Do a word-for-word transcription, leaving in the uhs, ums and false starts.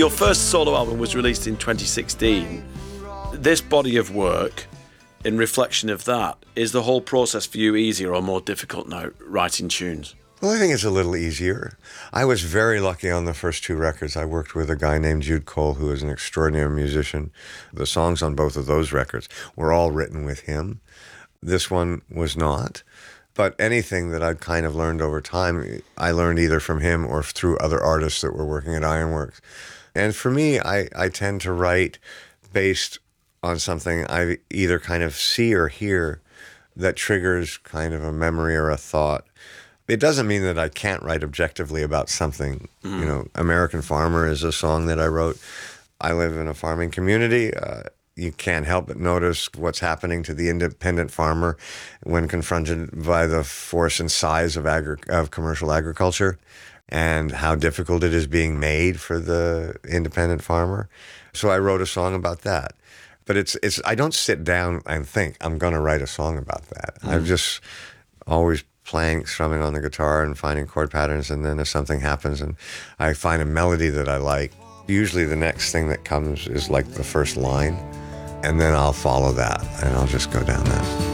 Your first solo album was released in twenty sixteen. This body of work, in reflection of that, is the whole process for you easier or more difficult now, writing tunes? Well, I think it's a little easier. I was very lucky on the first two records. I worked with a guy named Jude Cole, who is an extraordinary musician. The songs on both of those records were all written with him. This one was not. But anything that I'd kind of learned over time, I learned either from him or through other artists that were working at Ironworks. And for me, I, I tend to write based on something I either kind of see or hear that triggers kind of a memory or a thought. It doesn't mean that I can't write objectively about something. Mm. You know, American Farmer is a song that I wrote. I live in a farming community. Uh, you can't help but notice what's happening to the independent farmer when confronted by the force and size of, agri- of commercial agriculture and how difficult it is being made for the independent farmer. So I wrote a song about that. But it's it's I don't sit down and think, I'm going to write a song about that. Mm. I'm just always playing, strumming on the guitar and finding chord patterns, and then if something happens and I find a melody that I like, usually the next thing that comes is like the first line, and then I'll follow that, and I'll just go down that.